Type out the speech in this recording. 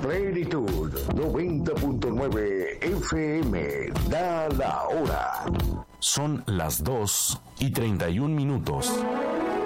Plenitud 90.9 FM. Da la hora. Son las 2:31.